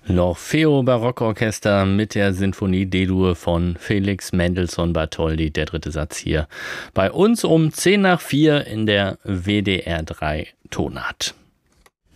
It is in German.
L'Orfeo Barockorchester mit der Sinfonie D-Dur von Felix Mendelssohn Bartholdy, der dritte Satz hier bei uns um 3:10 in der WDR 3 Tonart.